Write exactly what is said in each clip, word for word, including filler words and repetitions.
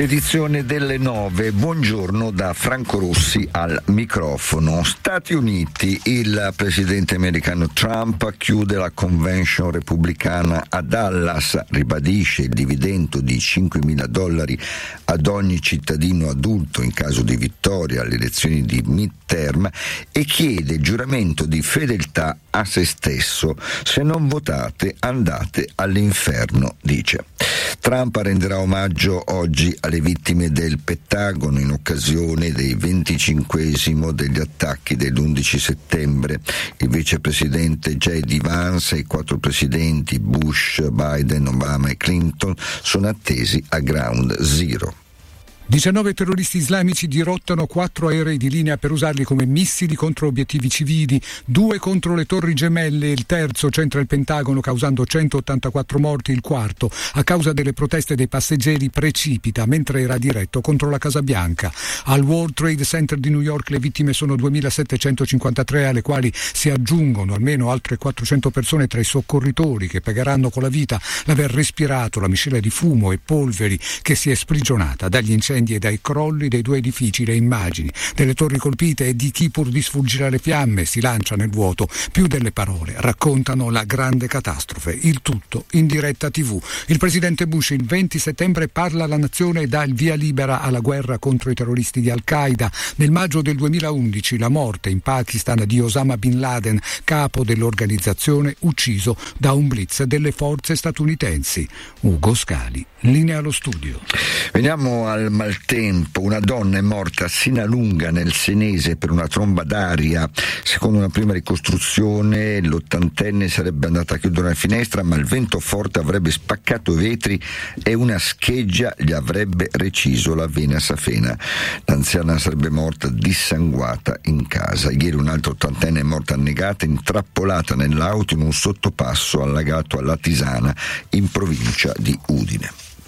Edizione delle nove, buongiorno da Franco Rossi al microfono. Stati Uniti, il presidente americano Trump chiude la convention repubblicana a Dallas, ribadisce il dividendo di cinquemila dollari ad ogni cittadino adulto in caso di vittoria alle elezioni di midterm e chiede il giuramento di fedeltà a se stesso. Se non votate andate all'inferno, dice. Trump renderà omaggio oggi alle vittime del Pentagono in occasione dei venticinquesimo degli attacchi dell'undici settembre. Il vicepresidente J D Vance e i quattro presidenti Bush, Biden, Obama e Clinton sono attesi a Ground Zero. diciannove terroristi islamici dirottano quattro aerei di linea per usarli come missili contro obiettivi civili, due contro le Torri Gemelle, il terzo centra il Pentagono causando centottantaquattro morti, il quarto a causa delle proteste dei passeggeri precipita mentre era diretto contro la Casa Bianca. Al World Trade Center di New York le vittime sono duemilasettecentocinquantatré, alle quali si aggiungono almeno altre quattrocento persone tra i soccorritori che pagheranno con la vita l'aver respirato la miscela di fumo e polveri che si è sprigionata dagli incendi e dai crolli dei due edifici. Le immagini delle torri colpite e di chi pur di sfuggire alle fiamme si lancia nel vuoto più delle parole raccontano la grande catastrofe, il tutto in diretta tivù. Il presidente Bush il venti settembre parla alla nazione e dà il via libera alla guerra contro i terroristi di Al-Qaeda. Nel maggio del duemilaundici la morte in Pakistan di Osama Bin Laden, capo dell'organizzazione, ucciso da un blitz delle forze statunitensi. Ugo Scali, linea allo studio. Veniamo al maltempo. Una donna è morta a Sinalunga nel Senese per una tromba d'aria. Secondo una prima ricostruzione l'ottantenne sarebbe andata a chiudere una finestra, ma il vento forte avrebbe spaccato i vetri e una scheggia gli avrebbe reciso la vena safena. L'anziana sarebbe morta dissanguata in casa. Ieri un'altra ottantenne è morta annegata, intrappolata nell'auto in un sottopasso allagato a Latisana in provincia di Udine.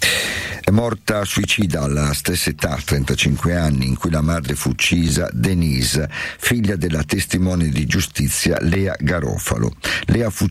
È morta suicida alla stessa età, trentacinque anni, in cui la madre fu uccisa, Denise, figlia della testimone di giustizia Lea Garofalo. Lea fu